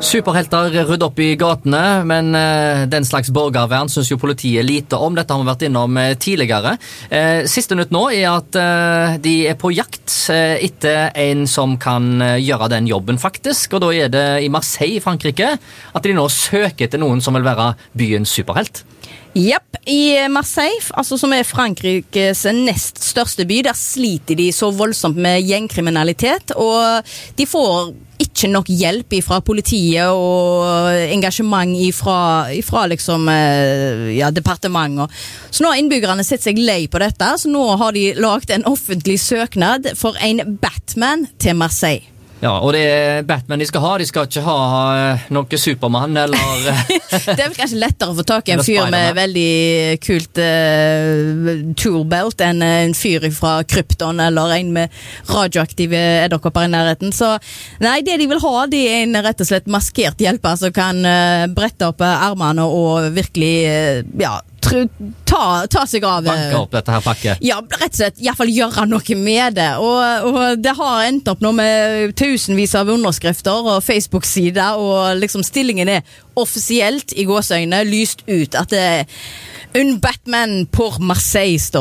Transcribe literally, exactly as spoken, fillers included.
Superhelter rydder opp i gatene, men eh, den slags borgervern synes jo politiet lite om. Dette har vi vært innom eh, tidligere. Eh, siste nytt nå er at eh, de er på jakt eh, etter en som kan eh, gjøre den jobben faktisk, og da er det i Marseille i Frankrike at de nå søker etter noen som vil være byens superhelt. Japp, i Marseille, altså som er Frankrikes nest største by, der sliter de så voldsomt med gjengkriminalitet, og de får ikke nok hjelp fra politiet og engasjement fra, fra liksom, ja, departementer. Så nå har innbyggerne sett seg lei på dette, så nå har de laget en offentlig søknad for en Batman til Marseille. Ja, og det er Batman de skal ha. De skal ikke ha noe Superman, eller... Det er vel kanskje lettere å få tak i en fyr med veldig kult uh, toolbelt enn en fyr fra Krypton, eller en med radioaktive edderkopper i nærheten. Så nei, det de vil ha, det er en rett og slett maskert hjelper som kan uh, brette opp armene og virkelig, uh, ja, Ta, ta seg av banke opp dette her pakket. Ja, rett og slett i hvert fall gjøre noe med det, og, og det har endt opp nå med tusenvis av underskrifter og Facebook-sider, og liksom stillingen er offisielt i gåseøyne lyst ut at det er en Batman på Marseille står.